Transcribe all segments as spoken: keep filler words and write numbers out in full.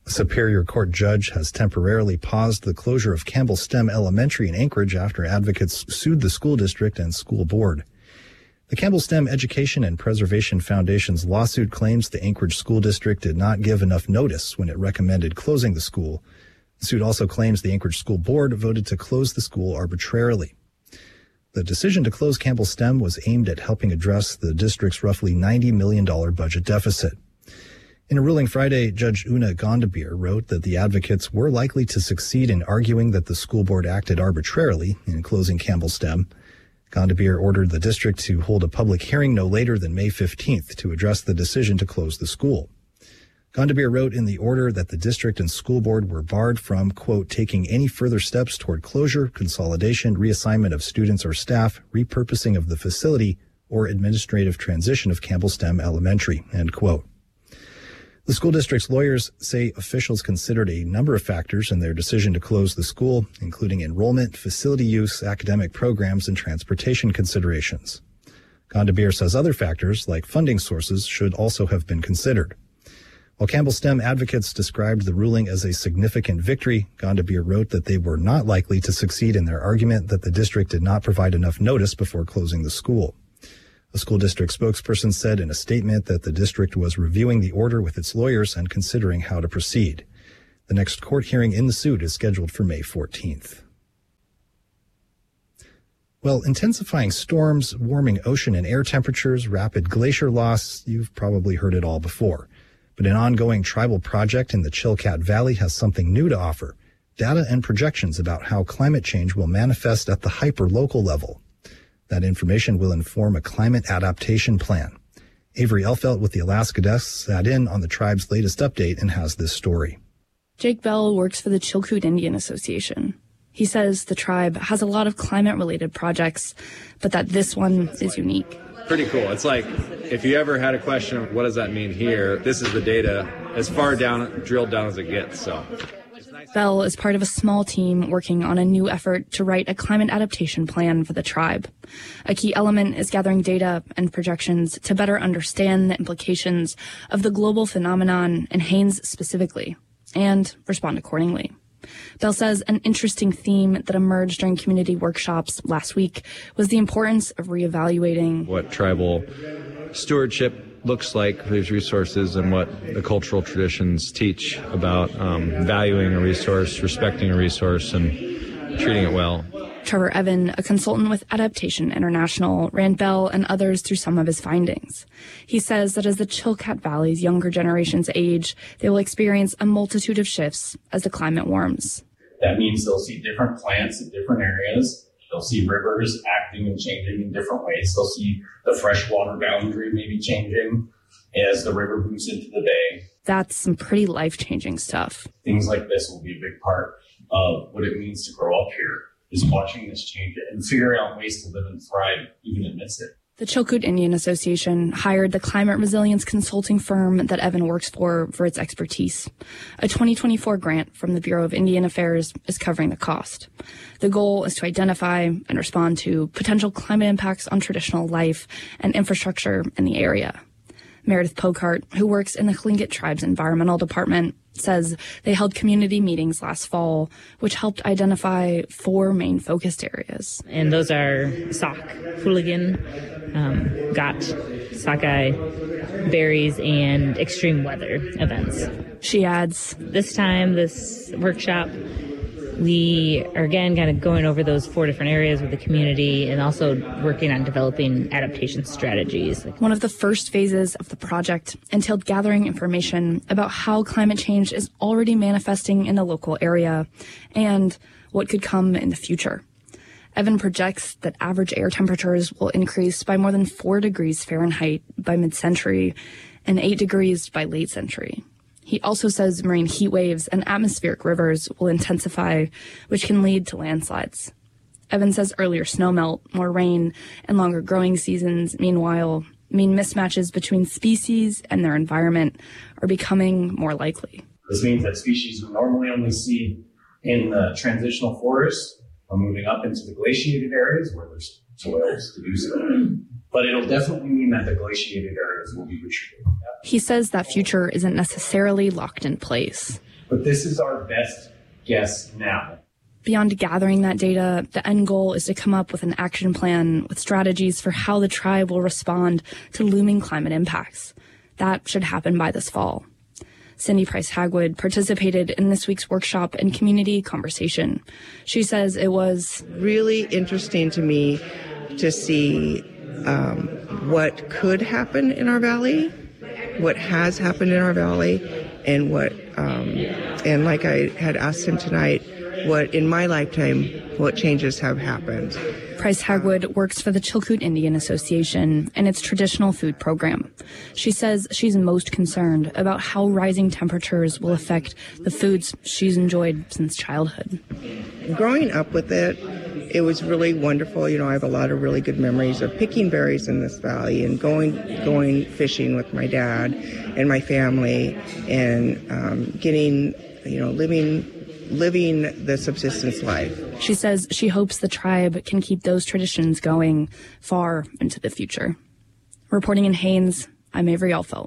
A Superior Court judge has temporarily paused the closure of Campbell STEM Elementary in Anchorage after advocates sued the school district and school board. The Campbell STEM Education and Preservation Foundation's lawsuit claims the Anchorage School District did not give enough notice when it recommended closing the school. The suit also claims the Anchorage School Board voted to close the school arbitrarily. The decision to close Campbell STEM was aimed at helping address the district's roughly ninety million dollars budget deficit. In a ruling Friday, Judge Una Gondabir wrote that the advocates were likely to succeed in arguing that the school board acted arbitrarily in closing Campbell STEM. Gondabir ordered the district to hold a public hearing no later than May fifteenth to address the decision to close the school. Gondabir wrote in the order that the district and school board were barred from, quote, taking any further steps toward closure, consolidation, reassignment of students or staff, repurposing of the facility, or administrative transition of Campbell STEM Elementary, end quote. The school district's lawyers say officials considered a number of factors in their decision to close the school, including enrollment, facility use, academic programs, and transportation considerations. Gondabir says other factors, like funding sources, should also have been considered. While Campbell STEM advocates described the ruling as a significant victory, Gondabir wrote that they were not likely to succeed in their argument that the district did not provide enough notice before closing the school. A school district spokesperson said in a statement that the district was reviewing the order with its lawyers and considering how to proceed. The next court hearing in the suit is scheduled for May fourteenth. Well, intensifying storms, warming ocean and air temperatures, rapid glacier loss, you've probably heard it all before. But an ongoing tribal project in the Chilkat Valley has something new to offer, data and projections about how climate change will manifest at the hyper-local level. That information will inform a climate adaptation plan. Avery Elfelt with the Alaska Desk sat in on the tribe's latest update and has this story. Jake Bell works for the Chilkoot Indian Association. He says the tribe has a lot of climate-related projects, but that this one is unique. Pretty cool. It's like if you ever had a question of what does that mean here, this is the data as far down, drilled down as it gets. So. Bell is part of a small team working on a new effort to write a climate adaptation plan for the tribe. A key element is gathering data and projections to better understand the implications of the global phenomenon and Haines specifically, and respond accordingly. Bell says an interesting theme that emerged during community workshops last week was the importance of reevaluating what tribal stewardship looks like for these resources and what the cultural traditions teach about um, valuing a resource, respecting a resource, and treating it well. Trevor Evan, a consultant with Adaptation International, ran Bell and others through some of his findings. He says that as the Chilkat Valley's younger generations age, they will experience a multitude of shifts as the climate warms. That means they'll see different plants in different areas. They'll see rivers acting and changing in different ways. They'll see the freshwater boundary maybe changing as the river moves into the bay. That's some pretty life-changing stuff. Things like this will be a big part of what it means to grow up here, is watching this change and figuring out ways to live and thrive even amidst it. The Chilkoot Indian Association hired the climate resilience consulting firm that Evan works for for its expertise. A twenty twenty-four grant from the Bureau of Indian Affairs is covering the cost. The goal is to identify and respond to potential climate impacts on traditional life and infrastructure in the area. Meredith Pocart, who works in the Tlingit Tribe's environmental department, says they held community meetings last fall, which helped identify four main focused areas. And those are Sauk, Hooligan, um, Got, Sockeye, berries, and extreme weather events. She adds, this time, this workshop, we are again kind of going over those four different areas with the community and also working on developing adaptation strategies. One of the first phases of the project entailed gathering information about how climate change is already manifesting in the local area and what could come in the future. Evan projects that average air temperatures will increase by more than four degrees Fahrenheit by mid-century and eight degrees by late century. He also says marine heat waves and atmospheric rivers will intensify, which can lead to landslides. Evan says earlier snowmelt, more rain, and longer growing seasons, meanwhile, mean mismatches between species and their environment are becoming more likely. This means that species we normally only see in the transitional forests are moving up into the glaciated areas where there's soils to do so. But it'll definitely mean that the glaciated areas will be retreating. He says that future isn't necessarily locked in place. But this is our best guess now. Beyond gathering that data, the end goal is to come up with an action plan with strategies for how the tribe will respond to looming climate impacts. That should happen by this fall. Cindy Price Hagwood participated in this week's workshop and community conversation. She says it was really interesting to me to see um, what could happen in our valley, what has happened in our valley, and what, um, and like I had asked him tonight, what in my lifetime, what changes have happened. Price Hagwood works for the Chilkoot Indian Association and its traditional food program. She says she's most concerned about how rising temperatures will affect the foods she's enjoyed since childhood. Growing up with it, it was really wonderful. You know, I have a lot of really good memories of picking berries in this valley and going going fishing with my dad and my family and um, getting, you know, living living the subsistence life. She says she hopes the tribe can keep those traditions going far into the future. Reporting in Haines, I'm Avery Alfelt.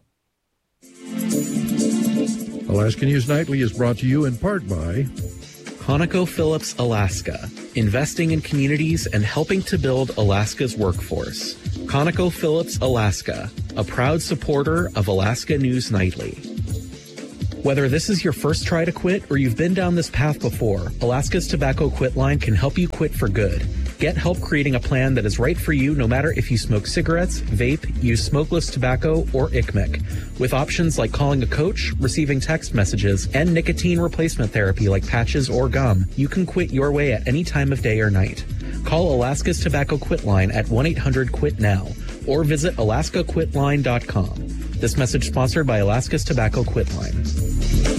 Alaska News Nightly is brought to you in part by ConocoPhillips Alaska, investing in communities and helping to build Alaska's workforce. ConocoPhillips Alaska, a proud supporter of Alaska News Nightly. Whether this is your first try to quit or you've been down this path before, Alaska's Tobacco Quit Line can help you quit for good. Get help creating a plan that is right for you no matter if you smoke cigarettes, vape, use smokeless tobacco, or I C M I C. With options like calling a coach, receiving text messages, and nicotine replacement therapy like patches or gum, you can quit your way at any time of day or night. Call Alaska's Tobacco Quit Line at one eight hundred quit now or visit alaska quit line dot com. This message sponsored by Alaska's Tobacco Quit Line.